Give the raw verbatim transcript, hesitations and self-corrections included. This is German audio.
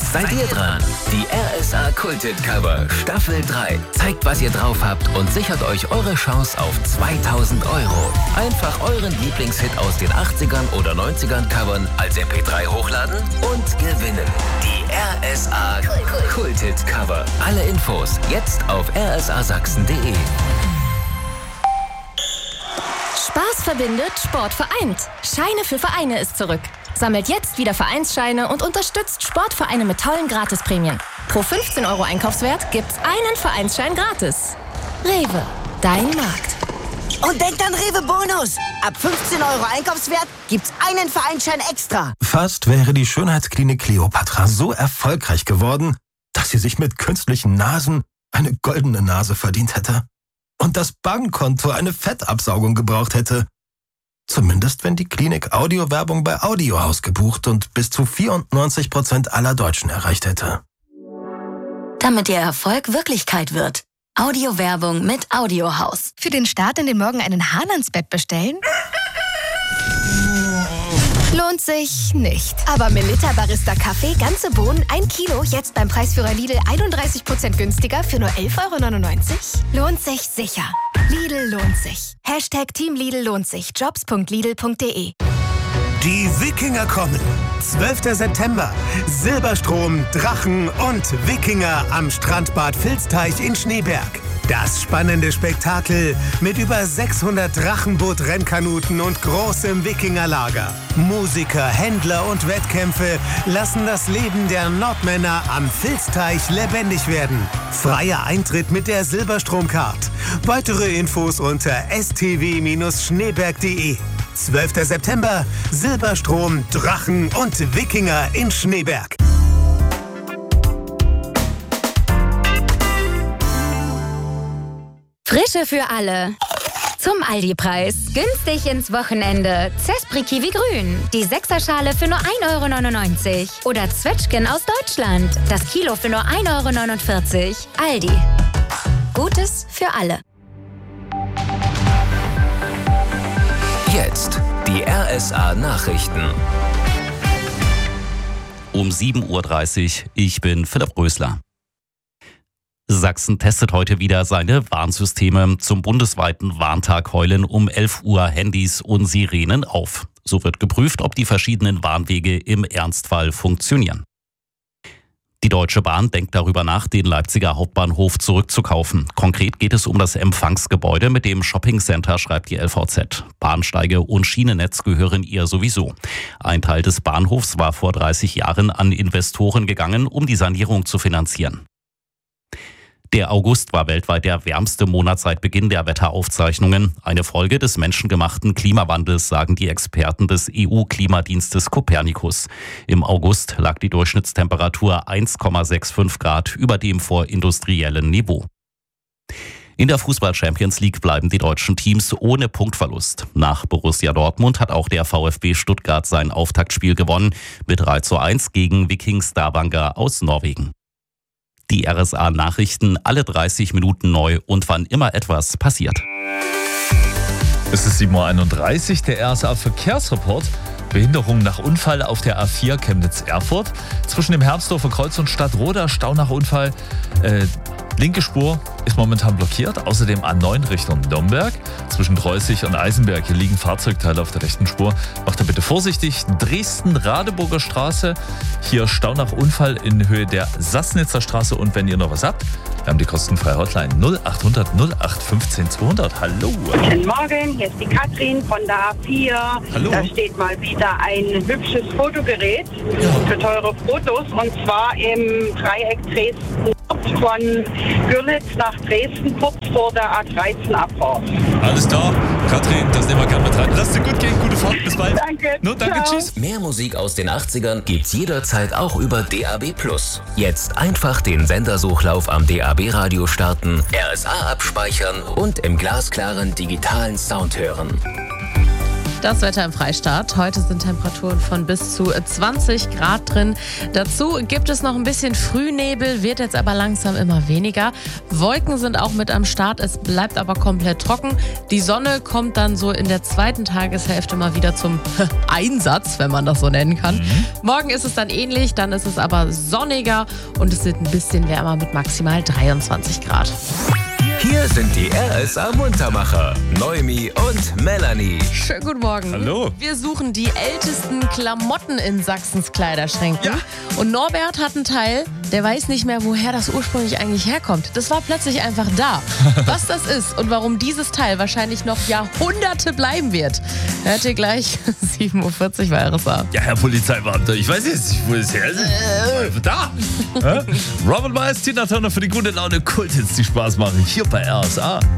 seid ihr dran. Die R S A Kulthit Cover Staffel drei zeigt, was ihr drauf habt und sichert euch eure Chance auf zweitausend Euro. Einfach euren Lieblingshit aus den achtzigern oder neunzigern covern, als M P drei hochladen und gewinnen. Die R S A Kulthit Cover. Alle Infos jetzt auf r s a sachsen punkt d e. Spaß verbindet, Sport vereint. Scheine für Vereine ist zurück. Sammelt jetzt wieder Vereinsscheine und unterstützt Sportvereine mit tollen Gratisprämien. Pro fünfzehn Euro Einkaufswert gibt's einen Vereinsschein gratis. Rewe, dein Markt. Und denkt an Rewe Bonus. Ab fünfzehn Euro Einkaufswert gibt's einen Vereinsschein extra. Fast wäre die Schönheitsklinik Kleopatra so erfolgreich geworden, dass sie sich mit künstlichen Nasen eine goldene Nase verdient hätte. Und das Bankkonto eine Fettabsaugung gebraucht hätte. Zumindest wenn die Klinik Audiowerbung bei Audiohaus gebucht und bis zu vierundneunzig Prozent aller Deutschen erreicht hätte. Damit Ihr Erfolg Wirklichkeit wird. Audiowerbung mit Audiohaus. Für den Start in den Morgen einen Hahn ans Bett bestellen? Lohnt sich nicht. Aber Melitta Barista Kaffee, ganze Bohnen, ein Kilo, jetzt beim Preisführer Lidl einunddreißig Prozent günstiger für nur elf Euro neunundneunzig? Lohnt sich sicher. Lidl lohnt sich. Hashtag Team Lidl lohnt sich. jobs punkt lidl punkt de. Die Wikinger kommen. zwölfter September. Silberstrom, Drachen und Wikinger am Strandbad Vilsteich in Schneeberg. Das spannende Spektakel mit über sechshundert Drachenboot-Rennkanuten und großem Wikingerlager. Musiker, Händler und Wettkämpfe lassen das Leben der Nordmänner am Vilsteich lebendig werden. Freier Eintritt mit der Silberstromcard. Weitere Infos unter s t w Bindestrich schneeberg punkt de. zwölfter September. Silberstrom, Drachen und Wikinger in Schneeberg. Frische für alle. Zum Aldi-Preis. Günstig ins Wochenende. Zespri Kiwi Grün. Die Sechserschale für nur ein Euro neunundneunzig. Oder Zwetschgen aus Deutschland. Das Kilo für nur ein Euro neunundvierzig. Aldi. Gutes für alle. Jetzt die R S A Nachrichten. Um sieben Uhr dreißig. Ich bin Philipp Rösler. Sachsen testet heute wieder seine Warnsysteme. Zum bundesweiten Warntag heulen um elf Uhr Handys und Sirenen auf. So wird geprüft, ob die verschiedenen Warnwege im Ernstfall funktionieren. Die Deutsche Bahn denkt darüber nach, den Leipziger Hauptbahnhof zurückzukaufen. Konkret geht es um das Empfangsgebäude mit dem Shoppingcenter, schreibt die L V Z. Bahnsteige und Schienennetz gehören ihr sowieso. Ein Teil des Bahnhofs war vor dreißig Jahren an Investoren gegangen, um die Sanierung zu finanzieren. Der August war weltweit der wärmste Monat seit Beginn der Wetteraufzeichnungen. Eine Folge des menschengemachten Klimawandels, sagen die Experten des E U-Klimadienstes Copernicus. Im August lag die Durchschnittstemperatur eins Komma fünfundsechzig Grad über dem vorindustriellen Niveau. In der Fußball-Champions League bleiben die deutschen Teams ohne Punktverlust. Nach Borussia Dortmund hat auch der VfB Stuttgart sein Auftaktspiel gewonnen mit drei zu eins gegen Viking Stavanger aus Norwegen. Die R S A-Nachrichten alle dreißig Minuten neu und wann immer etwas passiert. Es ist sieben Uhr einunddreißig, der R S A-Verkehrsreport. Behinderung nach Unfall auf der A vier Chemnitz-Erfurt. Zwischen dem Hermsdorfer Kreuz und Stadtroda Stau nach Unfall. Äh, linke Spur ist momentan blockiert. Außerdem A neun Richtung Nürnberg. Zwischen Treusig und Eisenberg hier liegen Fahrzeugteile auf der rechten Spur. Macht da bitte vorsichtig. Dresden-Radeburger Straße. Hier Stau nach Unfall in Höhe der Sassnitzer Straße. Und wenn ihr noch was habt, wir haben die kostenfreie Hotline null achthundert null acht fünfzehn zweihundert. Hallo. Guten Morgen, hier ist die Katrin von der A vier. Hallo. Da steht mal wieder ein hübsches Fotogerät für teure Fotos. Und zwar im Dreieck Dresden von Görlitz nach Dresden, kurz vor der A dreizehn Abfahrt. Alles klar. Katrin, das nehmen wir gerne mit rein. Lass dir gut gehen, gute Fahrt, bis bald. Danke. No, danke, Ciao. tschüss. Mehr Musik aus den achtzigern gibt's jederzeit auch über D A B plus. Jetzt einfach den Sendersuchlauf am D A B-Radio starten, R S A abspeichern und im glasklaren digitalen Sound hören. Das Wetter im Freistaat. Heute sind Temperaturen von bis zu zwanzig Grad drin. Dazu gibt es noch ein bisschen Frühnebel, wird jetzt aber langsam immer weniger. Wolken sind auch mit am Start, es bleibt aber komplett trocken. Die Sonne kommt dann so in der zweiten Tageshälfte mal wieder zum Einsatz, wenn man das so nennen kann. Mhm. Morgen ist es dann ähnlich, dann ist es aber sonniger und es wird ein bisschen wärmer mit maximal dreiundzwanzig Grad. Hier sind die R S A-Muntermacher, Noemi und Melanie. Schönen guten Morgen. Hallo. Wir suchen die ältesten Klamotten in Sachsens Kleiderschränken. Ja. Und Norbert hat einen Teil, der weiß nicht mehr, woher das ursprünglich eigentlich herkommt. Das war plötzlich einfach da. Was das ist und warum dieses Teil wahrscheinlich noch Jahrhunderte bleiben wird, hört ihr gleich. sieben Uhr vierzig bei R S A. Ja, Herr Polizeibeamter, ich weiß jetzt nicht, wo es her ist. Äh. Da. Robin Miles, Tina Turner für die gute Laune Kulthits, die Spaß machen. Hier bei R S A.